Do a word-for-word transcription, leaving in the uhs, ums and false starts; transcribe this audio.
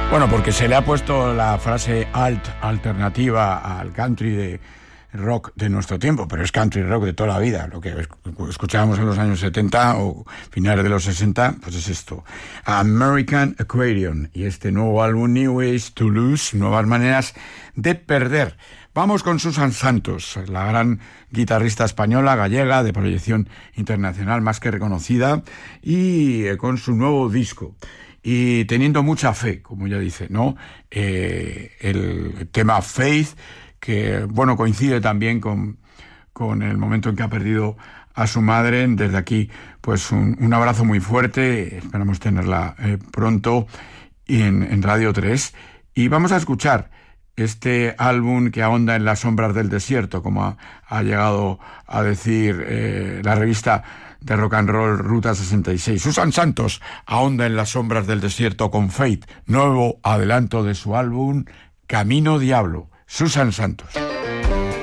Bueno, porque se le ha puesto la frase alt, alternativa al country de rock de nuestro tiempo, pero es country rock de toda la vida. Lo que escuchábamos en los años setenta o finales de los sesenta, pues es esto. American Aquarium y este nuevo álbum, New Ways to Lose, nuevas maneras de perder. Vamos con Susan Santos, la gran guitarrista española, gallega, de proyección internacional más que reconocida, y eh, con su nuevo disco. Y teniendo mucha fe, como ella dice, ¿no? Eh, el tema Faith, que, bueno, coincide también con, con el momento en que ha perdido a su madre. Desde aquí, pues un, un abrazo muy fuerte. Esperamos tenerla eh, pronto en, en Radio tres. Y vamos a escuchar este álbum que ahonda en las sombras del desierto, como ha, ha llegado a decir eh, la revista de rock and roll Ruta sesenta y seis. Susan Santos ahonda en las sombras del desierto con Faith, nuevo adelanto de su álbum Camino Diablo. Susan Santos.